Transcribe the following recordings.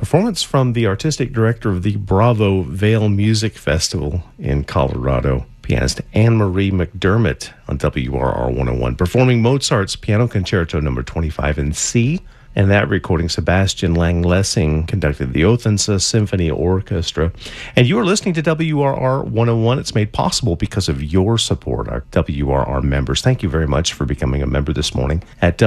Performance from the artistic director of the Bravo Vale Music Festival in Colorado, pianist Anne-Marie McDermott on WRR 101, performing Mozart's Piano Concerto No. 25 in C. And that recording, Sebastian Lang-Lessing conducted the Othense Symphony Orchestra. And you are listening to WRR 101. It's made possible because of your support, our WRR members. Thank you very much for becoming a member this morning at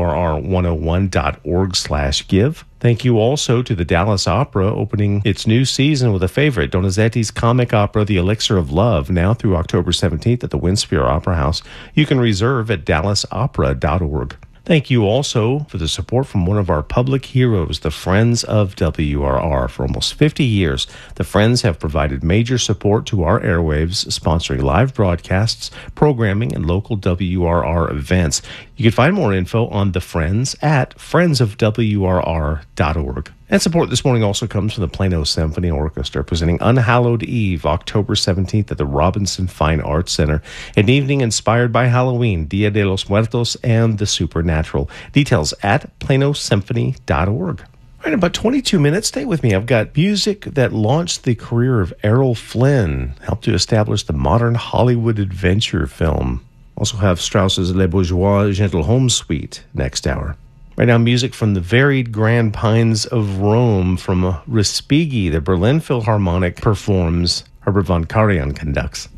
WRR101.org/give. Thank you also to the Dallas Opera, opening its new season with a favorite, Donizetti's comic opera, The Elixir of Love, now through October 17th at the Winsphere Opera House. You can reserve at dallasopera.org. Thank you also for the support from one of our public heroes, the Friends of WRR. For almost 50 years, the Friends have provided major support to our airwaves, sponsoring live broadcasts, programming, and local WRR events. You can find more info on the Friends at friendsofwrr.org. And support this morning also comes from the Plano Symphony Orchestra, presenting Unhallowed Eve, October 17th at the Robinson Fine Arts Center, an evening inspired by Halloween, Dia de los Muertos, and the supernatural. Details at planosymphony.org. All right, about 22 minutes. Stay with me. I've got music that launched the career of Errol Flynn, helped to establish the modern Hollywood adventure film. Also have Strauss's Les Bourgeois Gentle Home Suite next hour. Right now, music from the varied Grand Pines of Rome from Respighi. The Berlin Philharmonic performs. Herbert von Karajan conducts.